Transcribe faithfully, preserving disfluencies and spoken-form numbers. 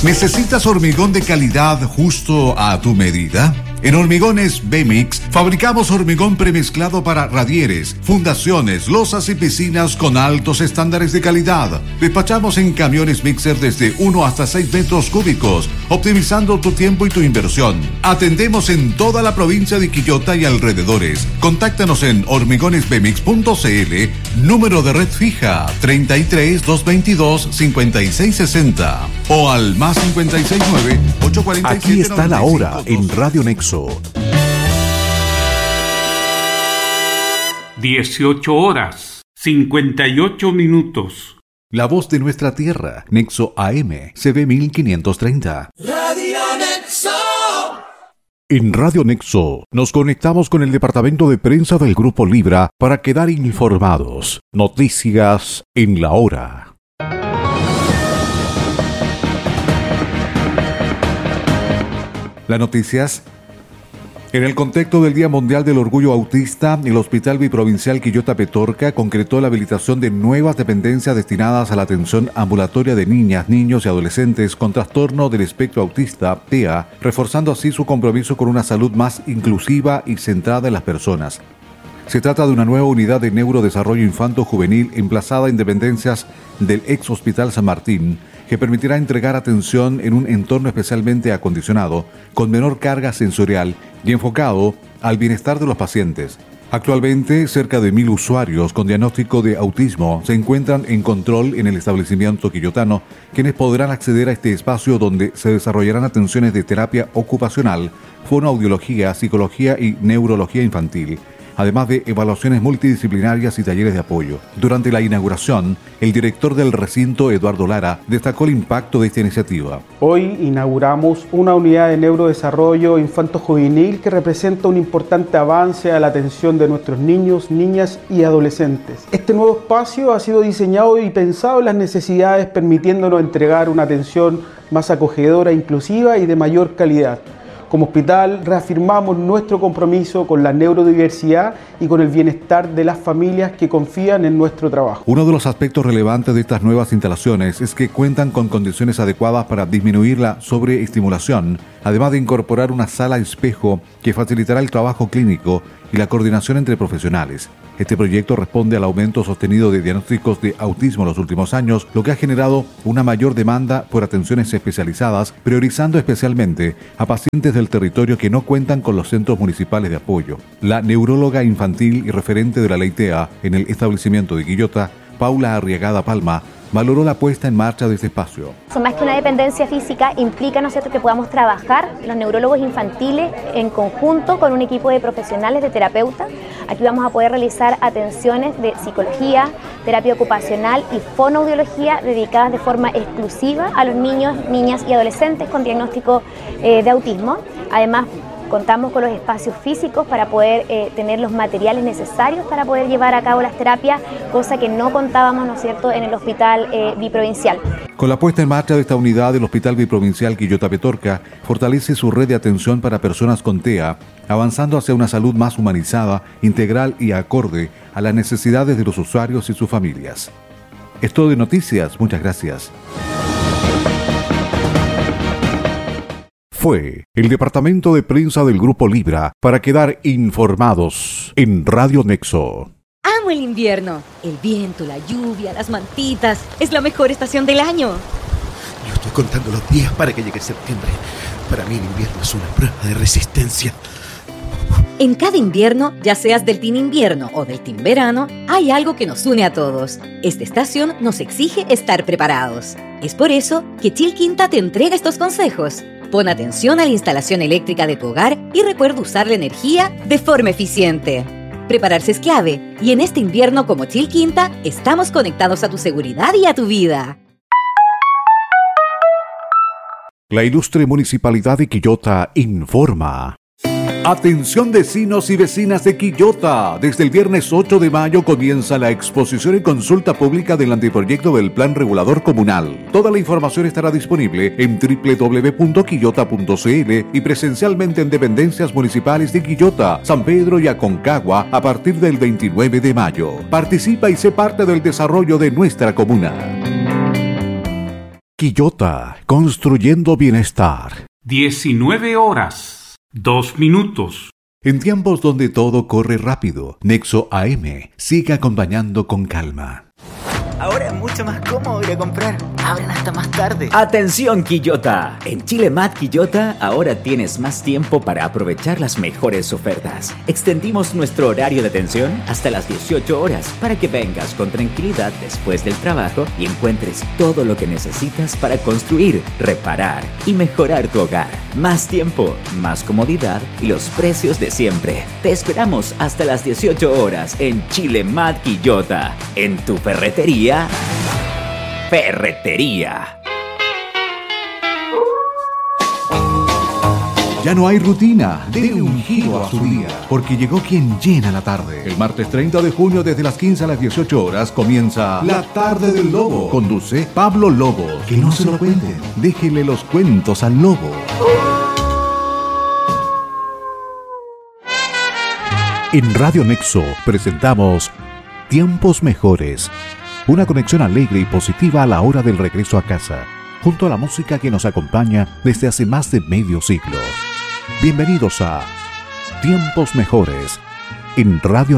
¿Necesitas hormigón de calidad justo a tu medida? En Hormigones B-Mix fabricamos hormigón premezclado para radieres, fundaciones, losas y piscinas con altos estándares de calidad. Despachamos en camiones mixer desde uno hasta seis metros cúbicos, optimizando tu tiempo y tu inversión. Atendemos en toda la provincia de Quillota y alrededores. Contáctanos en hormigones b mix punto c l, número de red fija treinta y tres, doscientos veintidós, cincuenta y seis sesenta o al más cincuenta y seis nueve, ochocientos cuarenta y siete. Aquí está la hora en Radio Nexo. dieciocho horas, cincuenta y ocho minutos. La voz de nuestra tierra, Nexo A M, C B mil quinientos treinta. Radio Nexo. En Radio Nexo nos conectamos con el departamento de prensa del Grupo Libra para quedar informados. Noticias en la hora. Las noticias. En el contexto del Día Mundial del Orgullo Autista, el Hospital Biprovincial Quillota Petorca concretó la habilitación de nuevas dependencias destinadas a la atención ambulatoria de niñas, niños y adolescentes con trastorno del espectro autista, T E A, reforzando así su compromiso con una salud más inclusiva y centrada en las personas. Se trata de una nueva unidad de neurodesarrollo infanto-juvenil emplazada en dependencias del ex Hospital San Martín, que permitirá entregar atención en un entorno especialmente acondicionado, con menor carga sensorial y enfocado al bienestar de los pacientes. Actualmente, cerca de mil usuarios con diagnóstico de autismo se encuentran en control en el establecimiento quillotano, quienes podrán acceder a este espacio donde se desarrollarán atenciones de terapia ocupacional, fonoaudiología, psicología y neurología infantil, además de evaluaciones multidisciplinarias y talleres de apoyo. Durante la inauguración, el director del recinto, Eduardo Lara, destacó el impacto de esta iniciativa. Hoy inauguramos una unidad de neurodesarrollo infanto-juvenil que representa un importante avance a la atención de nuestros niños, niñas y adolescentes. Este nuevo espacio ha sido diseñado y pensado en las necesidades, permitiéndonos entregar una atención más acogedora, inclusiva y de mayor calidad. Como hospital reafirmamos nuestro compromiso con la neurodiversidad y con el bienestar de las familias que confían en nuestro trabajo. Uno de los aspectos relevantes de estas nuevas instalaciones es que cuentan con condiciones adecuadas para disminuir la sobreestimulación, además de incorporar una sala espejo que facilitará el trabajo clínico y la coordinación entre profesionales. Este proyecto responde al aumento sostenido de diagnósticos de autismo en los últimos años, lo que ha generado una mayor demanda por atenciones especializadas, priorizando especialmente a pacientes del territorio que no cuentan con los centros municipales de apoyo. La neuróloga infantil y referente de la ley T E A en el establecimiento de Quillota, Paula Arriagada Palma, valoró la puesta en marcha de este espacio. Más que una dependencia física, implica, ¿no es cierto?, que podamos trabajar los neurólogos infantiles en conjunto con un equipo de profesionales, de terapeutas. Aquí vamos a poder realizar atenciones de psicología, terapia ocupacional y fonoaudiología dedicadas de forma exclusiva a los niños, niñas y adolescentes con diagnóstico eh, de autismo. Además, contamos con los espacios físicos para poder eh, tener los materiales necesarios para poder llevar a cabo las terapias, cosa que no contábamos, ¿no es cierto?, en el Hospital eh, Biprovincial. Con la puesta en marcha de esta unidad, el Hospital Biprovincial Quillota Petorca fortalece su red de atención para personas con T E A, avanzando hacia una salud más humanizada, integral y acorde a las necesidades de los usuarios y sus familias. Es todo de noticias. Muchas gracias. Fue el departamento de prensa del Grupo Libra para quedar informados en Radio Nexo. Amo el invierno. El viento, la lluvia, las mantitas. Es la mejor estación del año. Yo estoy contando los días para que llegue septiembre. Para mí el invierno es una prueba de resistencia. En cada invierno, ya seas del team invierno o del team verano, hay algo que nos une a todos. Esta estación nos exige estar preparados. Es por eso que Chilquinta te entrega estos consejos. Pon atención a la instalación eléctrica de tu hogar y recuerda usar la energía de forma eficiente. Prepararse es clave y en este invierno como Chilquinta estamos conectados a tu seguridad y a tu vida. La ilustre Municipalidad de Quillota informa. Atención vecinos y vecinas de Quillota. Desde el viernes ocho de mayo comienza la exposición y consulta pública del anteproyecto del Plan Regulador Comunal. Toda la información estará disponible en doble u doble u doble u punto quillota punto c l y presencialmente en dependencias municipales de Quillota, San Pedro y Aconcagua a partir del veintinueve de mayo. Participa y sé parte del desarrollo de nuestra comuna. Quillota, construyendo bienestar. diecinueve horas, dos minutos. En tiempos donde todo corre rápido, Nexo A M sigue acompañando con calma. Ahora es mucho más cómodo ir a comprar. Abren hasta más tarde. ¡Atención, Quillota! En Chile Mat Quillota ahora tienes más tiempo para aprovechar las mejores ofertas. Extendimos nuestro horario de atención hasta las dieciocho horas para que vengas con tranquilidad después del trabajo y encuentres todo lo que necesitas para construir, reparar y mejorar tu hogar. Más tiempo, más comodidad y los precios de siempre. Te esperamos hasta las dieciocho horas en Chile Mat Quillota. En tu ferretería Ferretería. Ya no hay rutina, dele un giro a su día, porque llegó quien llena la tarde. El martes treinta de junio desde las quince a las dieciocho horas comienza La Tarde del Lobo. Conduce Pablo Lobo. Que no se lo cuenten, déjele los cuentos al lobo. En Radio Nexo presentamos Tiempos Mejores. Una conexión alegre y positiva a la hora del regreso a casa, junto a la música que nos acompaña desde hace más de medio siglo. Bienvenidos a Tiempos Mejores en Radio